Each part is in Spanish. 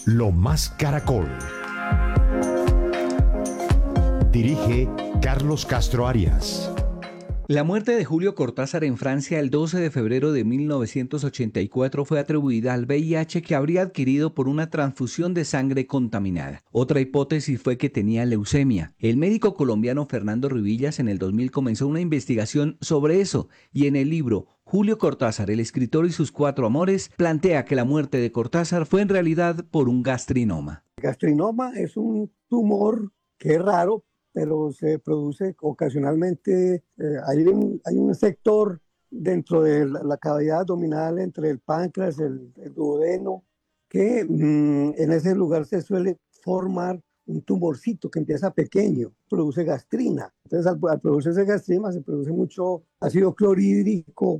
Lo Más Caracol. Dirige Carlos Castro Arias. La muerte de Julio Cortázar en Francia el 12 de febrero de 1984 fue atribuida al VIH que habría adquirido por una transfusión de sangre contaminada. Otra hipótesis fue que tenía leucemia. El médico colombiano Fernando Ruibillas en el 2000 comenzó una investigación sobre eso y en el libro Julio Cortázar, el escritor y sus cuatro amores, plantea que la muerte de Cortázar fue en realidad por un gastrinoma. El gastrinoma es un tumor que es raro, pero se produce ocasionalmente. Hay un sector dentro de la cavidad abdominal entre el páncreas, el duodeno, que en ese lugar se suele formar un tumorcito que empieza pequeño, produce gastrina. Entonces, al producirse gastrina, se produce mucho ácido clorhídrico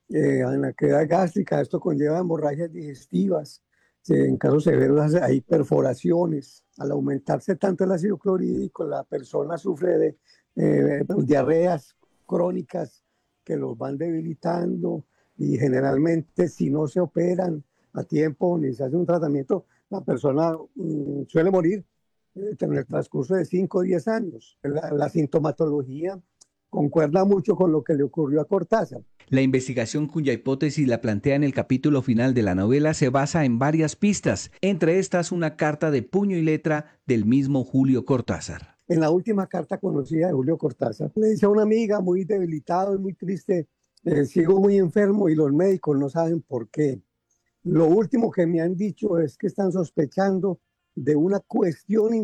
en la cavidad gástrica. Esto conlleva hemorragias digestivas. En casos severos hay perforaciones. Al aumentarse tanto el ácido clorhídrico, la persona sufre de diarreas crónicas que los van debilitando y generalmente si no se operan a tiempo ni se hace un tratamiento, la persona suele morir en el transcurso de 5 o 10 años. La sintomatología concuerda mucho con lo que le ocurrió a Cortázar. La investigación, cuya hipótesis la plantea en el capítulo final de la novela, se basa en varias pistas, entre estas una carta de puño y letra del mismo Julio Cortázar. En la última carta conocida de Julio Cortázar, le dice a una amiga muy debilitado y muy triste, sigo muy enfermo y los médicos no saben por qué. Lo último que me han dicho es que están sospechando de una cuestión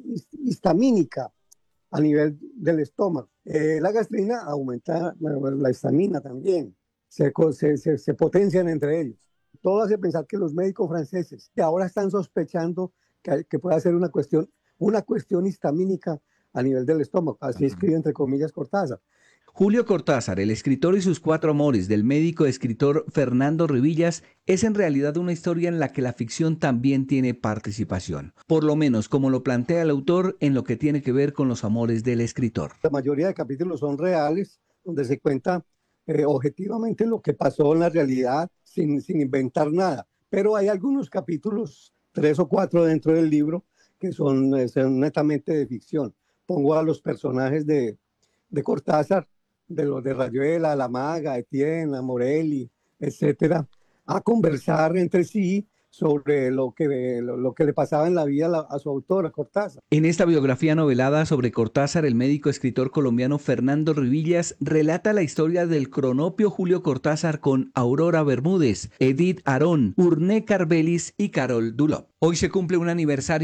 histamínica a nivel del estómago. La gastrina aumenta la histamina también, se potencian entre ellos. Todo hace pensar que los médicos franceses que ahora están sospechando que puede ser una cuestión histamínica a nivel del estómago, así escribe entre comillas Cortázar. Julio Cortázar, el escritor y sus cuatro amores del médico escritor Fernando Ruibillas, es en realidad una historia en la que la ficción también tiene participación, por lo menos como lo plantea el autor en lo que tiene que ver con los amores del escritor. La mayoría de capítulos son reales, donde se cuenta objetivamente lo que pasó en la realidad sin inventar nada, pero hay algunos capítulos, 3 o 4 dentro del libro, que son netamente de ficción. Pongo a los personajes de Cortázar, de los de Rayuela, La Maga, Etienne, Morelli, etcétera, a conversar entre sí sobre lo que le pasaba en la vida a su autor, a Cortázar. En esta biografía novelada sobre Cortázar, el médico escritor colombiano Fernando Ruibillas relata la historia del cronopio Julio Cortázar con Aurora Bermúdez, Edith Arón, Urné Carbelis y Carol Dulop. Hoy se cumple un aniversario